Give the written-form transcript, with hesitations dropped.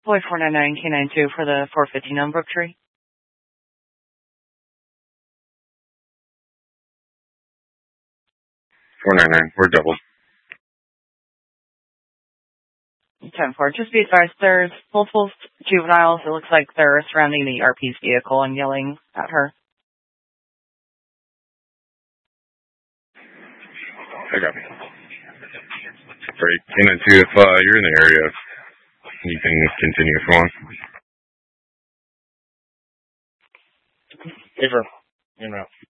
Boy 499 K92 for the 415 on Brooktree. 499, we're doubled. 10-4. Just be advised, there's multiple juveniles. It looks like they're surrounding the RP's vehicle and yelling at her. I got me. Great. K92, if you're in the area, you can continue if you want. Paper. In route.